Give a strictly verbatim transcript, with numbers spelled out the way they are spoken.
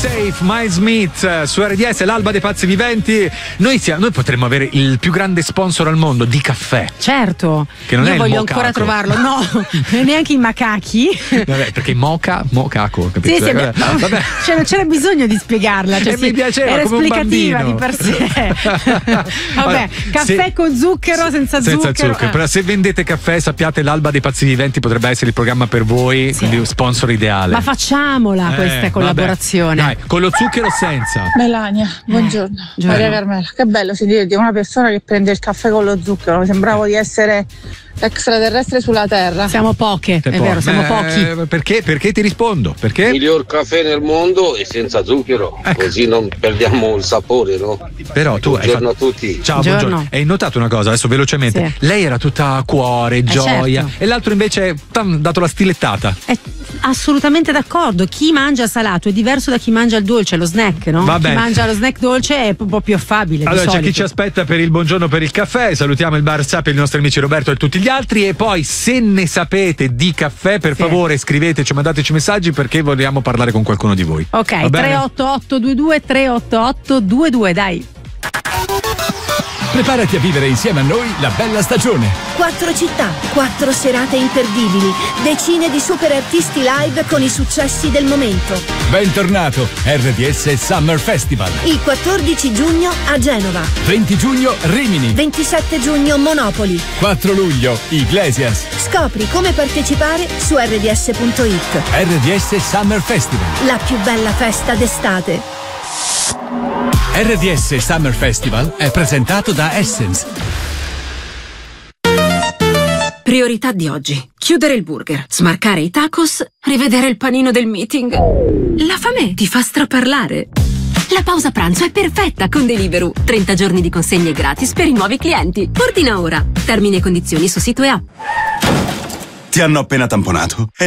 Safe, Miles Smith su R D S, l'alba dei pazzi viventi. Noi, siamo, noi potremmo avere il più grande sponsor al mondo di caffè. Certo. Che non Io è voglio il ancora mocaco. trovarlo. No, neanche i macachi. Vabbè, perché moca, mocaco, capito? Sì, sì, Vabbè. abbiamo- Vabbè. cioè, non c'era bisogno di spiegarla. Cioè, E sì, mi piaceva, era come un esplicativa bambino. di per sé. Vabbè, Allora, caffè se- con zucchero, senza, senza zucchero. zucchero. eh. Però se vendete caffè, sappiate, l'alba dei pazzi viventi potrebbe essere il programma per voi, Sì. quindi sponsor ideale. Ma facciamola Eh, questa vabbè. collaborazione. Dai, con lo zucchero o senza? Melania, buongiorno. buongiorno. Maria Carmela, che bello sentire di una persona che prende il caffè con lo zucchero. Mi sembravo di essere extraterrestre sulla Terra. Siamo poche, Te è può- vero, siamo Eh, pochi. Perché? Perché ti rispondo? Perché? Miglior caffè nel mondo e senza zucchero, Ecco. così non perdiamo il sapore, no? Però tu hai Buongiorno fatto... a tutti. Ciao, Buongiorno. buongiorno. Hai notato una cosa, adesso velocemente. Sì. Lei era tutta cuore, gioia, certo. e l'altro invece ha dato la stilettata. È assolutamente d'accordo. Chi mangia salato è diverso da chi mangia il dolce, lo snack, no? Va chi bene. mangia lo snack dolce è un po' più affabile. di Allora c'è solito. chi ci aspetta per il buongiorno per il caffè, salutiamo il bar Sap, i nostri amici Roberto e tutti gli altri, e poi se ne sapete di caffè per Sì. favore scriveteci, mandateci messaggi perché vogliamo parlare con qualcuno di voi. Ok, Va bene? tre otto otto due due tre otto otto due due, dai. Preparati a vivere insieme a noi la bella stagione. Quattro città, quattro serate imperdibili, decine di super artisti live con i successi del momento. Bentornato R D S Summer Festival. Il quattordici giugno a Genova, venti giugno Rimini. ventisette giugno Monopoli. quattro luglio Iglesias. Scopri come partecipare su erre di esse punto it. R D S Summer Festival. La più bella festa d'estate. R D S Summer Festival è presentato da Essence. Priorità di oggi: chiudere il burger, smarcare i tacos, rivedere il panino del meeting. La fame ti fa straparlare. La pausa pranzo è perfetta con Deliveroo. trenta giorni di consegne gratis per i nuovi clienti. Ordina ora. Termini e condizioni su sito e app. Ti hanno appena tamponato.